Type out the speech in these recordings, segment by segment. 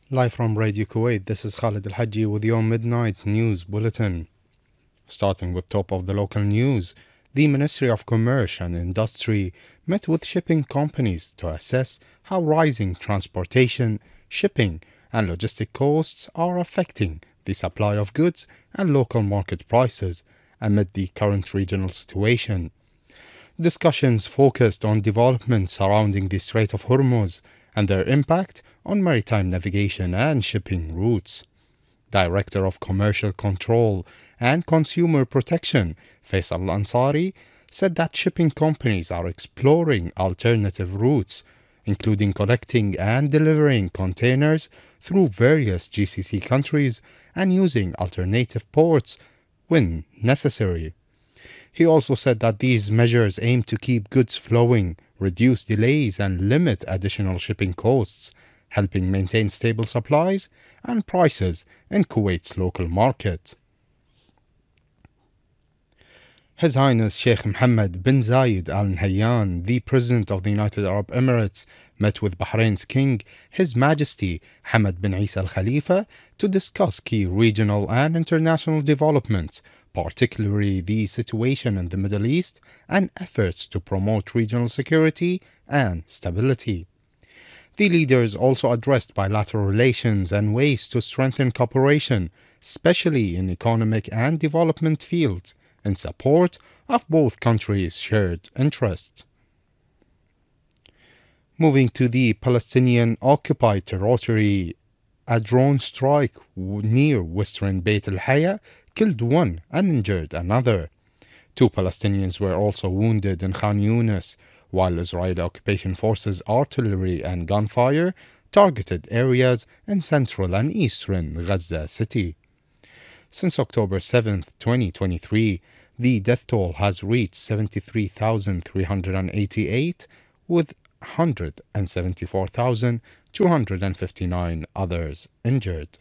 Live from Radio Kuwait, this is Khalid Al Haji with your midnight news bulletin. Starting with top of the local news, the Ministry of Commerce and Industry met with shipping companies to assess how rising transportation, shipping, and logistic costs are affecting the supply of goods and local market prices amid the current regional situation. Discussions focused on developments surrounding the Strait of Hormuz and their impact on maritime navigation and shipping routes. Director of Commercial Control and Consumer Protection, Faisal Ansari, said that shipping companies are exploring alternative routes, including collecting and delivering containers through various GCC countries and using alternative ports when necessary. He also said that these measures aim to keep goods flowing, reduce delays, and limit additional shipping costs, helping maintain stable supplies and prices in Kuwait's local market. His Highness Sheikh Mohammed bin Zayed Al Nahyan, the President of the United Arab Emirates, met with Bahrain's King, His Majesty Hamad bin Isa Al Khalifa, to discuss key regional and international developments, particularly the situation in the Middle East and efforts to promote regional security and stability. The leaders also addressed bilateral relations and ways to strengthen cooperation, especially in economic and development fields, in support of both countries' shared interests. Moving to the Palestinian occupied territory, a drone strike near western Beit al Haya killed one and injured another. Two Palestinians were also wounded in Khan Yunis, while Israeli occupation forces' artillery and gunfire targeted areas in central and eastern Gaza City. Since October 7, 2023, the death toll has reached 73,388, with 174,259 others injured.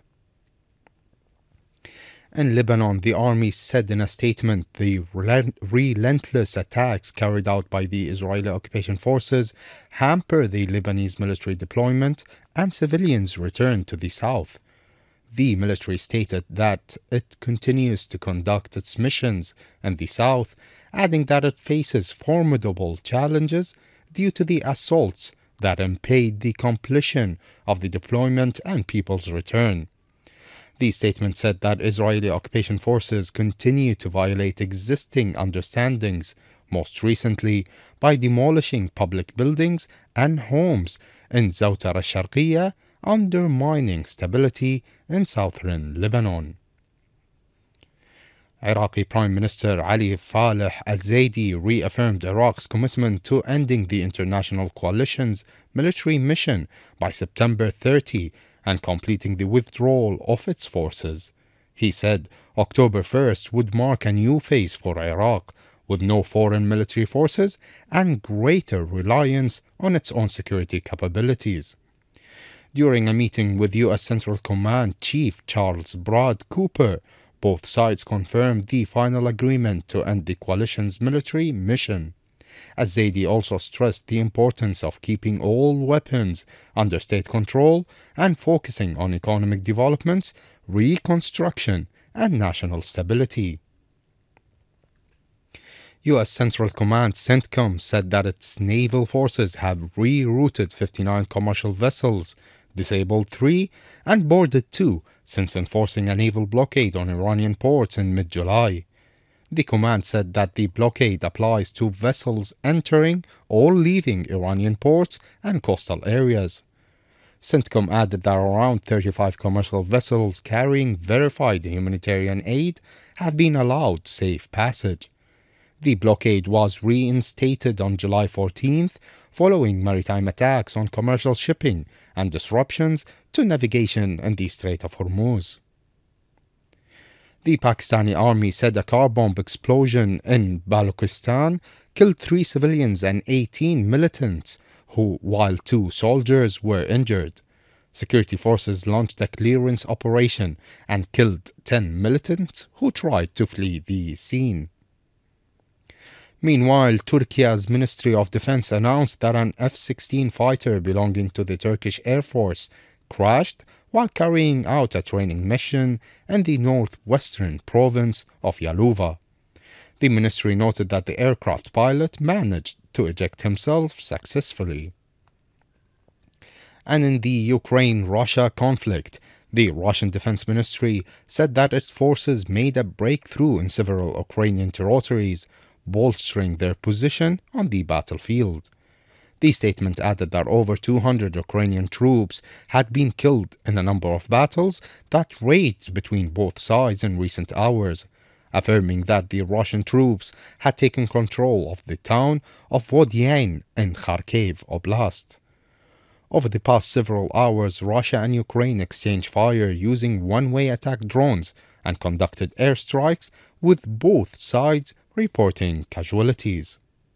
In Lebanon, the army said in a statement the relentless attacks carried out by the Israeli occupation forces hamper the Lebanese military deployment and civilians' return to the south. The military stated that it continues to conduct its missions in the south, adding that it faces formidable challenges due to the assaults that impede the completion of the deployment and people's return. The statement said that Israeli occupation forces continue to violate existing understandings, most recently by demolishing public buildings and homes in Zawtar al-Sharqiyya, undermining stability in southern Lebanon. Iraqi Prime Minister Ali Faleh al-Zaidi reaffirmed Iraq's commitment to ending the international coalition's military mission by September 30 and completing the withdrawal of its forces. He said October 1st would mark a new phase for Iraq, with no foreign military forces and greater reliance on its own security capabilities. During a meeting with U.S. Central Command Chief Charles Brad Cooper, both sides confirmed the final agreement to end the coalition's military mission. Al-Zaidi also stressed the importance of keeping all weapons under state control and focusing on economic developments, reconstruction, and national stability. U.S. Central Command CENTCOM said that its naval forces have rerouted 59 commercial vessels, disabled 3, and boarded 2 since enforcing a naval blockade on Iranian ports in mid-July. The command said that the blockade applies to vessels entering or leaving Iranian ports and coastal areas. CENTCOM added that around 35 commercial vessels carrying verified humanitarian aid have been allowed safe passage. The blockade was reinstated on July 14th following maritime attacks on commercial shipping and disruptions to navigation in the Strait of Hormuz. The Pakistani army said a car bomb explosion in Balochistan killed 3 civilians and 18 militants, while 2 soldiers were injured. Security forces launched a clearance operation and killed 10 militants who tried to flee the scene. Meanwhile, Turkey's Ministry of Defense announced that an F-16 fighter belonging to the Turkish Air Force crashed while carrying out a training mission in the northwestern province of Yaluva. The ministry noted that the aircraft pilot managed to eject himself successfully. And in the Ukraine-Russia conflict, the Russian Defense Ministry said that its forces made a breakthrough in several Ukrainian territories, bolstering their position on the battlefield. The statement added that over 200 Ukrainian troops had been killed in a number of battles that raged between both sides in recent hours, affirming that the Russian troops had taken control of the town of Vodyain in Kharkiv Oblast. Over the past several hours, Russia and Ukraine exchanged fire using one-way attack drones and conducted airstrikes, with both sides reporting casualties.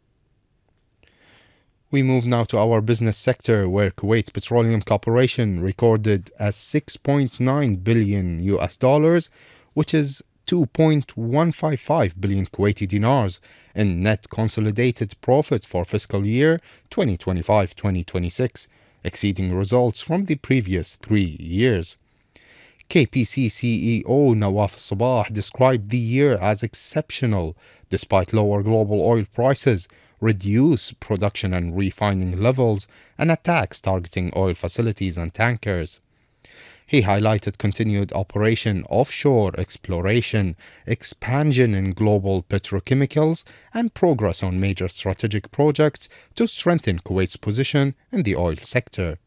We move now to our business sector, where Kuwait Petroleum Corporation recorded a $6.9 billion, which is 2.155 billion Kuwaiti dinars in net consolidated profit for fiscal year 2025-2026, exceeding results from the previous 3 years. KPC CEO Nawaf Sabah described the year as exceptional despite lower global oil prices, reduced production and refining levels, and attacks targeting oil facilities and tankers. He highlighted continued operation offshore exploration, expansion in global petrochemicals, and progress on major strategic projects to strengthen Kuwait's position in the oil sector.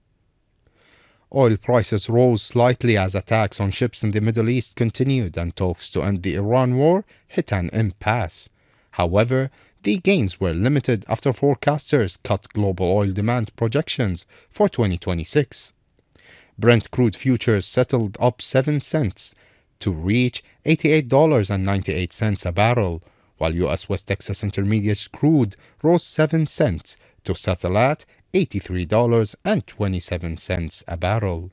Oil prices rose slightly as attacks on ships in the Middle East continued and talks to end the Iran war hit an impasse. However, the gains were limited after forecasters cut global oil demand projections for 2026. Brent crude futures settled up 7 cents to reach $88.98 a barrel, while U.S. West Texas Intermediate crude rose 7 cents to settle at $83.27 a barrel.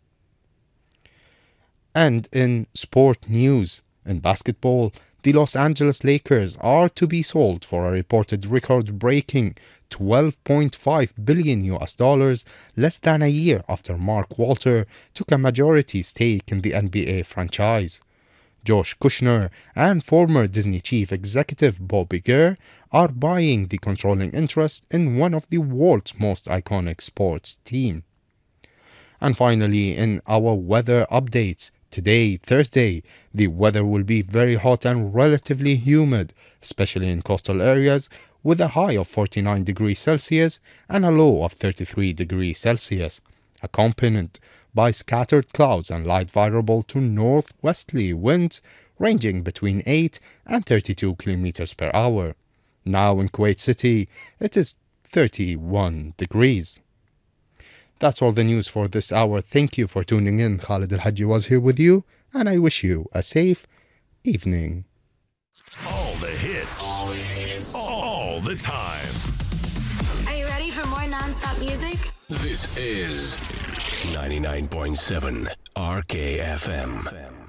And in sport news, in basketball, the Los Angeles Lakers are to be sold for a reported record-breaking $12.5 billion, less than a year after Mark Walter took a majority stake in the NBA franchise. Josh Kushner and former Disney chief executive Bob Iger are buying the controlling interest in one of the world's most iconic sports teams. And finally, in our weather updates, today, Thursday, the weather will be very hot and relatively humid, especially in coastal areas, with a high of 49 degrees Celsius and a low of 33 degrees Celsius, accompanied by scattered clouds and light variable to northwesterly winds ranging between 8 and 32 kilometers per hour. Now in Kuwait City, it is 31 degrees. That's all the news for this hour. Thank you for tuning in. Khalid Al-Hajji was here with you, and I wish you a safe evening. All the hits. All the time. Are you ready for more non-stop music? This is 99.7 RKFM.